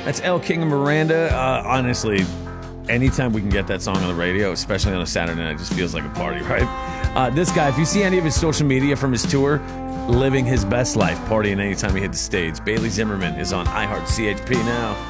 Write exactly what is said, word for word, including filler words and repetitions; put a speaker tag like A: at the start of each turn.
A: That's El King of Miranda. Uh, honestly, anytime we can get that song on the radio, especially on a Saturday night, it just feels like a party, right? Uh, this guy, if you see any of his social media from his tour, living his best life, partying anytime he hit the stage. Bailey Zimmerman is on iHeart C H P now.